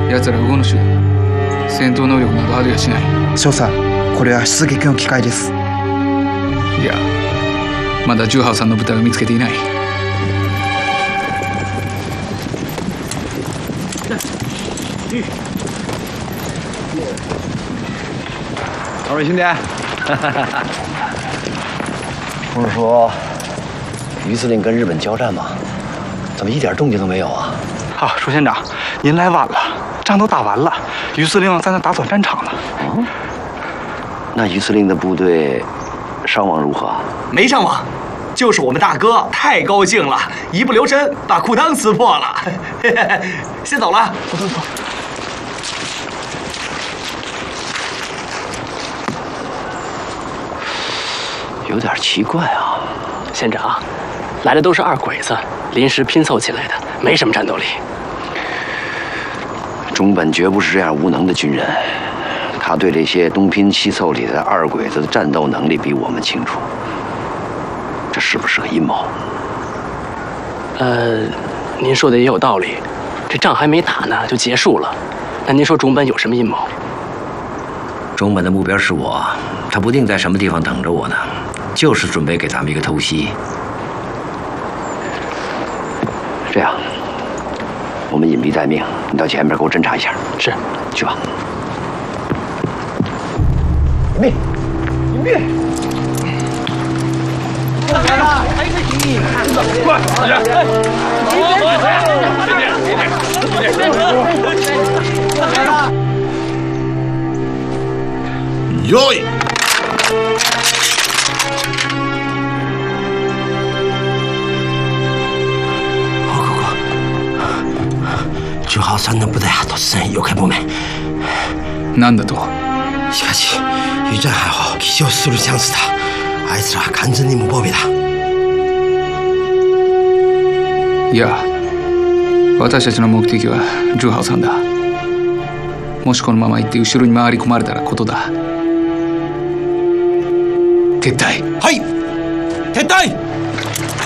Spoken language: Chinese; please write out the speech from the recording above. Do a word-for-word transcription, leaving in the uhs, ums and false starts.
奴ら魚主だ。戦闘能力などありはしない。 少佐、これは出撃の機会です。 いや、まだ十ハさんの部隊を見つけていない。 二位兄弟，不是说于司令跟日本交战吗？怎么一点动静都没有啊？ 啊，舒县长，您来晚了，仗都打完了，于司令在那打扫战场呢。 哦，那于司令的部队伤亡如何？ 没伤亡，就是我们大哥太高兴了，一不留神把裤裆撕破了。先走了，走走走。 有点奇怪啊， 县长，来的都是二鬼子，临时拼凑起来的，没什么战斗力。 中本绝不是这样无能的军人，他对这些东拼西凑里的二鬼子的战斗能力比我们清楚。这是不是个阴谋？ 呃，您说的也有道理，这仗还没打呢就结束了。那您说中本有什么阴谋？ 中本的目标是我，他不定在什么地方等着我呢。就是准备给咱们一个偷袭。 这样，我们隐蔽待命，你到前面给我侦查一下。 是， 去吧。隐蔽，隐蔽。来了，还是隐蔽，快，快点！来了。 用意。 十号さんの部隊は突然妖怪部門。 なんだと？ しかし予战还好，起手するチャンスだ。あいつら完全に無防備だ。 いや、私たちの目的は十号さんだ。もしこのまま行って後ろに回り込まれたらことだ。撤退。 はい。撤退。